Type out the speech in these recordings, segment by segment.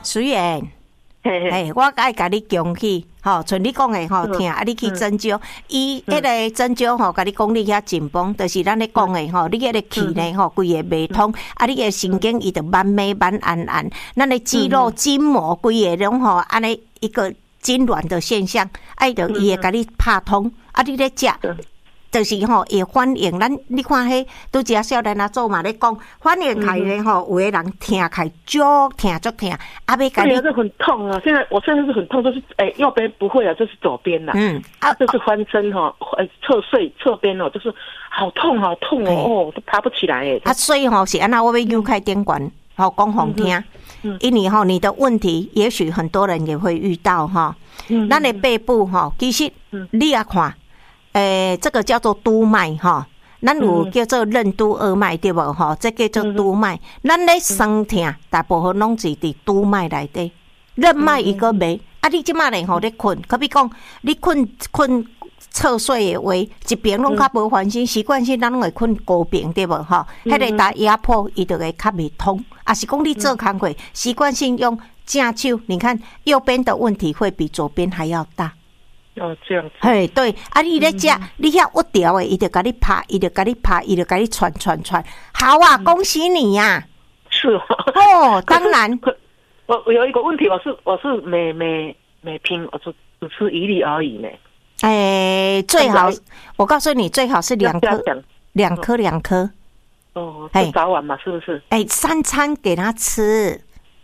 虽然。嘿，我爱甲你恭喜，吼，像你讲的吼，听啊，你去针灸，伊迄个针灸吼，甲你讲你遐紧绷，就是咱咧讲的吼，你迄个气呢吼，规个袂通，啊，你个神经伊就慢慢慢按，咱的肌肉筋膜规个拢吼，安尼一个痉挛的现象，伊就伊会甲你拍通，啊，你咧食。就是吼，会反应咱你看迄拄只少年阿祖嘛咧讲，反应开咧吼，有的人听开足痛，啊，要甲你是很痛啊！我现在是很痛，就是右边不会啊，就是左边啦。这是翻身哈，侧边哦，就是好痛哦，都爬不起来哎。 所以吼是安那，我要扭开电管，吼讲好听。因为吼你的问题，也许很多人也会遇到哈。咱的背部吼，其实你也看。这个叫做督脉哈，咱有叫做任督二脉对无哈？这叫做督脉。咱咧酸痛，大部分拢是伫督脉内底，任脉伊个没。啊，你即马咧吼咧困，可比讲你困侧睡的话，一边拢较无烦心，习惯性咱拢会困高边对无哈？迄个打压迫伊就会较袂通。啊，是讲你做工课习惯性用正手，你看右边的问题会比左边还要大。 这样子。 嘿，对，啊，你咧食，你遐屈条的，伊就甲你拍，伊就甲你传，好啊，恭喜你呀！ 是哦，当然。 我有一个问题，我是每瓶我只吃1粒而已呢。 最好我告诉你，最好是2颗。 哦，早晚嘛，是不是 ？3餐给他吃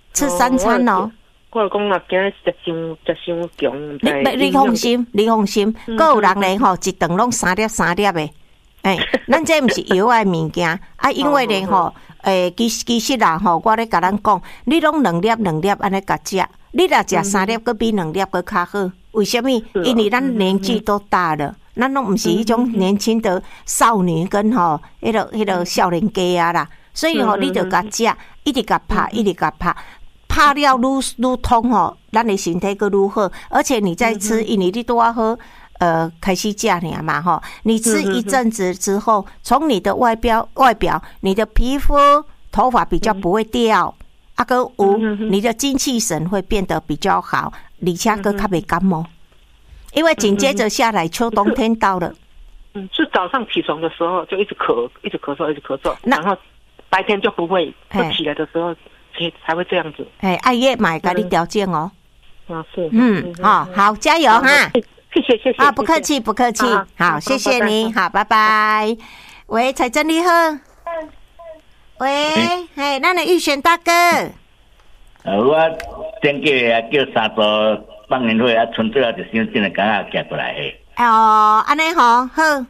3餐哦。 我讲啦，今日食伤强。 你放心，还有人咧吼，一顿拢3粒的。咱这毋是药的物件啊，因为咧吼，其实啦吼，我咧甲咱讲，你拢2粒安尼甲食，你若食3粒，佫比2粒佫较好。为什么？因为咱年纪都大了，咱拢毋是迄种年轻的少女跟吼迄个少年家啊啦，所以吼，你就甲食，一直甲拍。拍了愈通吼，咱的身体佫愈好，而且你再吃，因为你拄啊好，开始食尔嘛吼，你吃一阵子之后，从你的外表，你的皮肤、头发比较不会掉，佫有你的精气神会变得比较好，而且佫较袂感冒，因为紧接着下来秋冬天到了， 是早上起床的时候就一直咳嗽，然后白天就不会，就起来的时候。才会这样子。 艾叶买给你调整哦。 是。 好，加油哈！ 谢谢。 啊，不客气。好，谢谢你，好，拜拜。喂，彩珍你好。喂，咱的玉璇大哥。 我顶个月叫三组放年会春节就先进来刚刚寄过来的。 安尼好，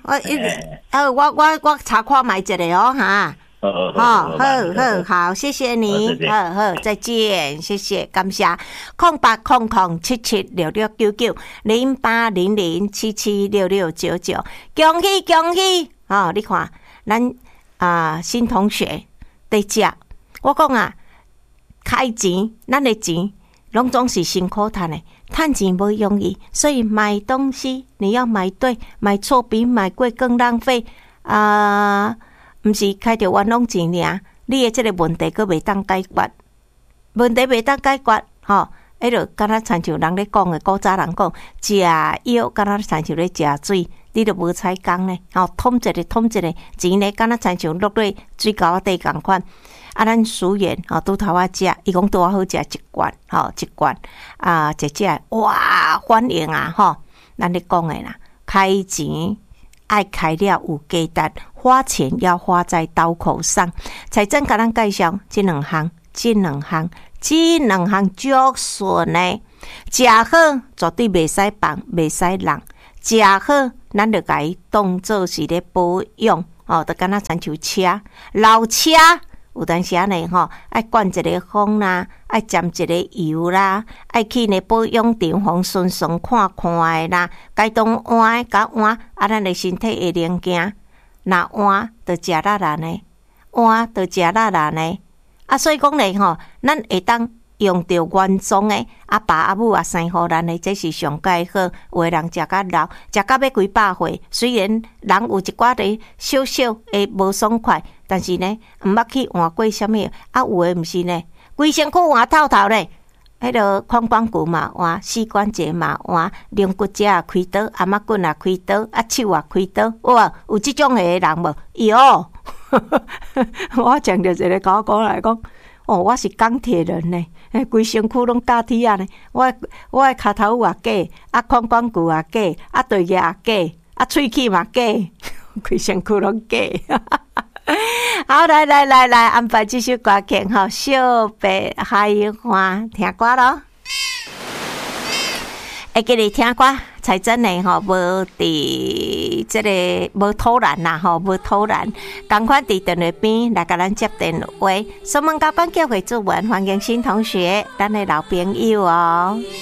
我查看买一个哦哈。好，谢谢你，好，再见，谢谢，感谢0800776699 0800776699，恭喜！你看，咱新同学在这，我讲啊，开钱，咱的钱拢总是辛苦赚的，赚钱不容易，所以买东西你要买对，买错比买贵更浪费毋是开着冤枉钱尔，你的这个问题佫袂当解决，吼，迄就敢若亲像人咧讲的，古早人讲，食药敢若亲像咧食水，你都无采工呢，捅一个，钱咧敢若亲像落咧水沟底共款。咱书院拄头仔食，伊讲拄好食一罐，一罐食哇反应啊，咱咧讲的啦，开钱。爱开了有价值，花钱要花在刀口上。财政甲咱介绍这两项足顺的，食好绝对袂使放，袂使浪。食好，咱就甲伊当做是咧保养就敢若亲像车，老车有当时呢爱灌一个风啦，爱沾一个油啦，爱去呢保养场风顺看的啦，该当换甲换咱的身体会灵行，那换就食力呢，所以讲呢咱会当用着原装的阿爸阿母啊生互咱的，这是上介好。有的人食甲老，食到要几百岁，虽然人有一寡的小小的无爽快，但是呢，毋捌去换过什么有的毋是呢，规身躯换透透咧， 迄个髋关节嘛换，膝关节嘛换，龙骨节也开刀，阿妈棍也开刀，手也开刀，有即种的人无？有，我讲着一个高讲来讲，我是钢铁人呢，规身躯拢假铁啊呢，我的骹头也假，髋关节也假，腿也假，喙齿嘛假，规身躯拢假。好，来，安排这首歌曲吼，小白海花听歌咯。会记你听歌，才真的吼，无伫这个无突然啦吼，无突然，赶快伫电话边来甲咱接电话。苏门高班教会主文，欢迎新同学，咱的老朋友哦。